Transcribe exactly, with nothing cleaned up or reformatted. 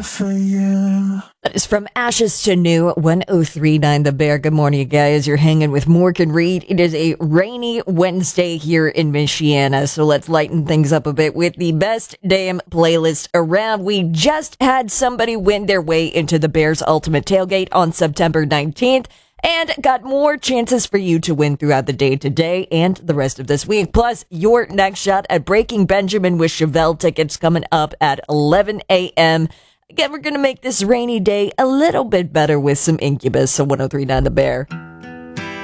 for you. That is from Ashes to New, one oh three point nine The Bear. Good morning, you guys. You're hanging with Morgan Reed. It is a rainy Wednesday here in Michiana, so let's lighten things up a bit with the best damn playlist around. We just had somebody win their way into the Bears Ultimate Tailgate on September nineteenth. And got more chances for you to win throughout the day today and the rest of this week. Plus, your next shot at Breaking Benjamin with Chevelle tickets coming up at eleven a.m. Again, we're going to make this rainy day a little bit better with some Incubus. So one oh three point nine The Bear.